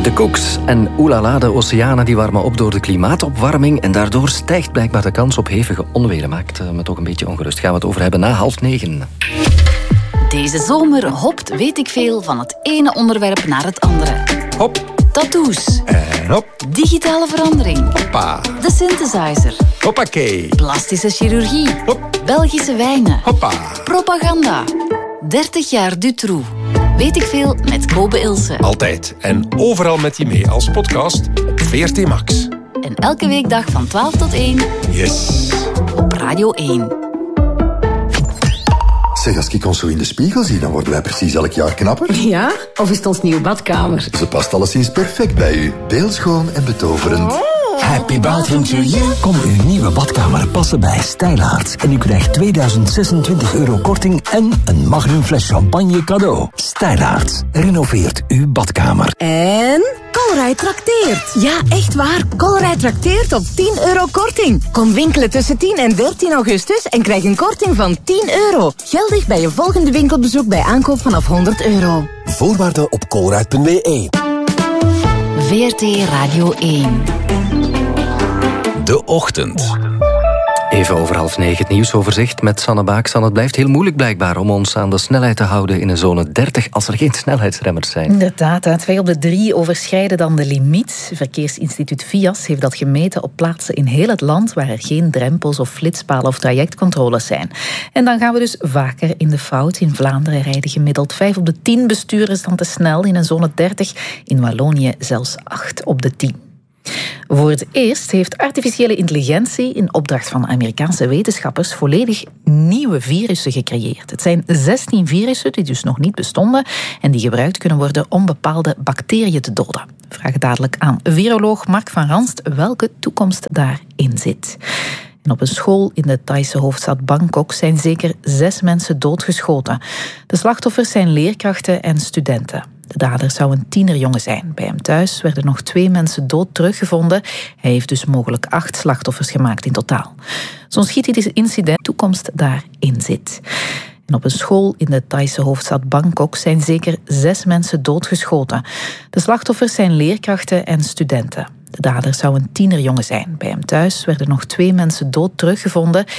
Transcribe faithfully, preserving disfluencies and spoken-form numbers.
De koeks en oelala, de oceanen die warmen op door de klimaatopwarming en daardoor stijgt blijkbaar de kans op hevige onweer. Maakt me toch een beetje ongerust. Gaan we het over hebben na half negen. Deze zomer hopt weet ik veel van het ene onderwerp naar het andere. Hop. Tattoos. En hop. Digitale verandering. Hoppa. De synthesizer. Hoppakee. Plastische chirurgie. Hop. Belgische wijnen. Hoppa. Propaganda. dertig jaar Dutroux. Weet ik veel met Kobe Ilse. Altijd en overal met je mee als podcast op V R T Max. En elke weekdag van twaalf tot één. Yes. Op Radio één. Zeg, als ik ons zo in de spiegel zie, dan worden wij precies elk jaar knapper. Ja? Of is het ons nieuwe badkamer? Ze past alleszins perfect bij u. Beeldschoon en betoverend. Happy bathroom to you. Kom uw nieuwe badkamer passen bij Stijlaert. En u krijgt tweeduizend zesentwintig euro korting en een magnum fles champagne cadeau. Stijlaert. Renoveert uw badkamer. En Colruyt trakteert. Ja, echt waar. Colruyt trakteert op tien euro korting. Kom winkelen tussen tien en dertien augustus en krijg een korting van tien euro. Geldig bij je volgende winkelbezoek bij aankoop vanaf honderd euro. Voorwaarden op colruyt punt b e. V R T Radio één. De ochtend. Even over half negen het nieuwsoverzicht met Sanne Baak. Sanne, het blijft heel moeilijk blijkbaar om ons aan de snelheid te houden in een zone dertig als er geen snelheidsremmers zijn. Inderdaad, hè. Twee op de drie overschrijden dan de limiet. Verkeersinstituut V I A S heeft dat gemeten op plaatsen in heel het land waar er geen drempels of flitspalen of trajectcontroles zijn. En dan gaan we dus vaker in de fout. In Vlaanderen rijden gemiddeld vijf op de tien bestuurders dan te snel in een zone dertig. In Wallonië zelfs acht op de tien. Voor het eerst heeft artificiële intelligentie in opdracht van Amerikaanse wetenschappers volledig nieuwe virussen gecreëerd. Het zijn zestien virussen die dus nog niet bestonden en die gebruikt kunnen worden om bepaalde bacteriën te doden. We vragen dadelijk aan viroloog Mark van Ranst welke toekomst daarin zit. En op een school in de Thaise hoofdstad Bangkok zijn zeker zes mensen doodgeschoten. De slachtoffers zijn leerkrachten en studenten. De dader zou een tienerjongen zijn. Bij hem thuis werden nog twee mensen dood teruggevonden. Hij heeft dus mogelijk acht slachtoffers gemaakt in totaal. Zo'n schietisch incident toekomst daarin zit. En op een school in de Thaise hoofdstad Bangkok zijn zeker zes mensen doodgeschoten. De slachtoffers zijn leerkrachten en studenten. De dader zou een tienerjongen zijn. Bij hem thuis werden nog twee mensen dood teruggevonden.